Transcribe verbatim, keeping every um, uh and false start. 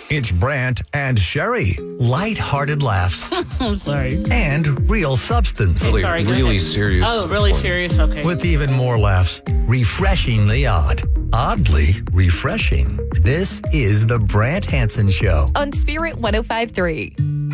It's Brant and Sherry. Light-hearted laughs I'm sorry. and real substance. Okay, sorry, go really ahead. serious. Oh, really point. serious? Okay. With even more laughs. Refreshingly odd. Oddly refreshing. This is the Brant Hansen Show. On Spirit one oh five point three.